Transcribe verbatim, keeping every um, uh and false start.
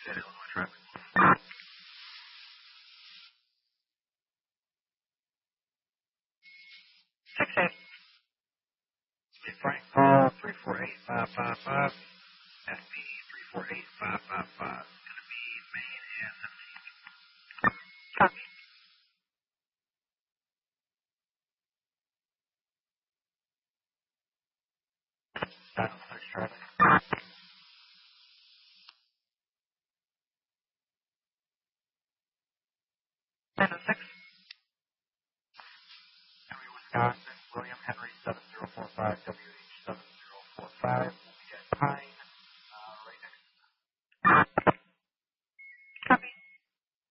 Lafayette, Illinois traffic. Six eight. Frank Paul, three four eight five five five. F P three four eight five five five. Going to be Main and seventeen. Copy. Nine oh six traffic. Nine oh six. Henry, Wisconsin, William Henry seven zero four five W